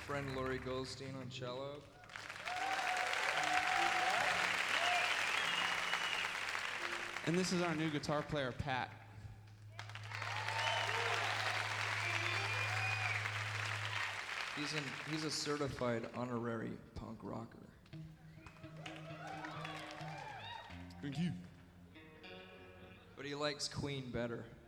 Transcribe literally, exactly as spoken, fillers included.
friend Lori Goldstein on cello. And this is our new guitar player, Pat. He's, an, he's a certified honorary punk rocker. Thank you. But he likes Queen better.